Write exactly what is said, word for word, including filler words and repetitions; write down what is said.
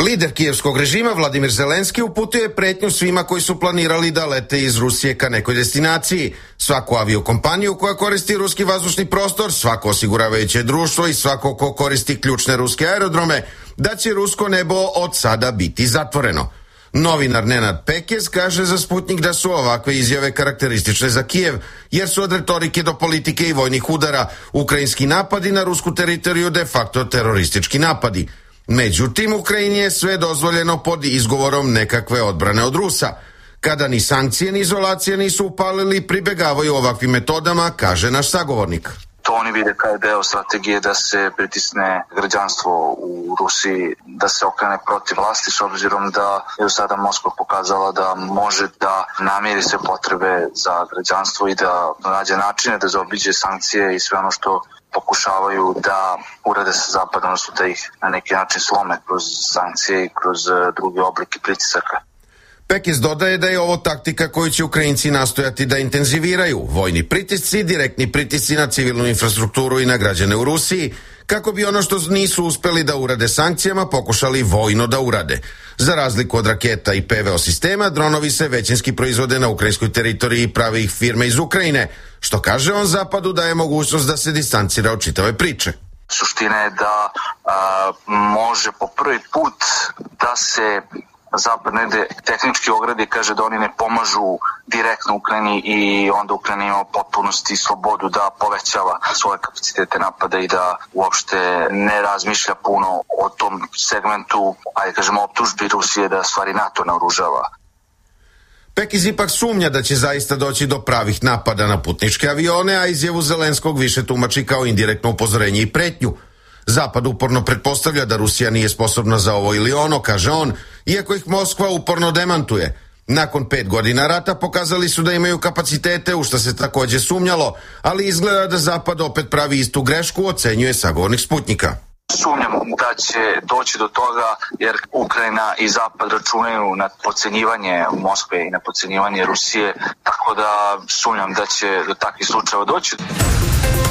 Lider kijevskog režima Vladimir Zelenski uputio je pretnju svima koji su planirali da lete iz Rusije ka nekoj destinaciji. Svaku aviokompaniju koja koristi ruski vazdušni prostor, svako osiguravajuće društvo i svako ko koristi ključne ruske aerodrome, da će rusko nebo od sada biti zatvoreno. Novinar Nenad Pekez kaže za Sputnik da su ovakve izjave karakteristične za Kijev, jer su od retorike do politike i vojnih udara ukrajinski napadi na rusku teritoriju de facto teroristički napadi. Međutim, Ukrajini je sve dozvoljeno pod izgovorom nekakve odbrane od Rusa. Kada ni sankcije ni izolacije nisu upalili, pribegavaju ovakvim metodama, kaže naš sagovornik. To oni vide kao deo strategije da se pritisne građanstvo u Rusiji, da se okrene protiv vlasti, s obzirom da je sada Moskva pokazala da može da namiri sve potrebe za građanstvo i da nađe načine da zaobiđe sankcije i sve ono što pokušavaju da urade sa zapadom, odnosno da ih na neki način slome kroz sankcije i kroz druge oblike pritisaka. Pekez dodaje da je ovo taktika koju će Ukrajinci nastojati da intenziviraju, vojni pritisci, direktni pritisci na civilnu infrastrukturu i na građane u Rusiji, kako bi ono što nisu uspeli da urade sankcijama pokušali vojno da urade. Za razliku od raketa i P V O sistema, dronovi se većinski proizvode na ukrajinskoj teritoriji i prave ih firme iz Ukrajine, što kaže on Zapadu daje mogućnost da se distancira od čitave priče. Suština je da a, može po prvi put da se Zapad negde tehnički ogradi, kaže da oni ne pomažu direktno Ukrajini i onda Ukrajina ima potpunosti i slobodu da povećava svoje kapacitete napada i da uopšte ne razmišlja puno o tom segmentu, ajde kažemo, optužbi Rusije da stvari NATO naoružava. Pekez ipak sumnja da će zaista doći do pravih napada na putničke avione, a izjavu Zelenskog više tumači kao indirektno upozorenje i pretnju. Zapad uporno pretpostavlja da Rusija nije sposobna za ovo ili ono, kaže on, iako ih Moskva uporno demantuje. Nakon pet godina rata pokazali su da imaju kapacitete, u što se takođe sumnjalo, ali izgleda da Zapad opet pravi istu grešku, ocenjuje sagovornik Sputnika. Sumnjam da će doći do toga jer Ukrajina i Zapad računaju na podcenjivanje Moskve i na podcenjivanje Rusije, tako da sumnjam da će do takvih slučajeva doći.